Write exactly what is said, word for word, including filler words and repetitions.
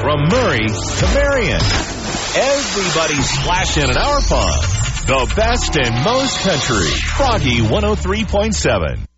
From Murray to Marion, everybody's splashing in our pond. The best and most country. Froggy one oh three point seven.